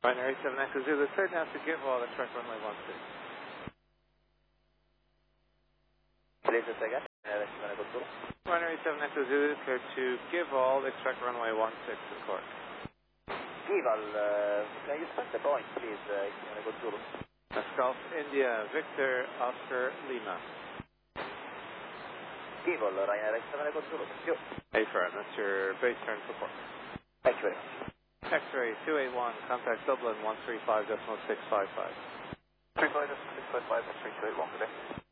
Binary 7 Echo Zulu, cleared now to give all, extract runway 16. Please again, Binary 7 Echo Zulu. Binary 7 Echo Zulu, cleared to give all, extract runway 16 to court. Give all, can you spend the point, please, Binary Echo Zulu? Golf India, Victor, Oscar, Lima. Give all, Ryanair 7 Echo Zulu. Thank you. Hey, firm, that's your base turn for court. Thank you very much. X-ray 281, contact Dublin 135.655. 35.655, 3281 today.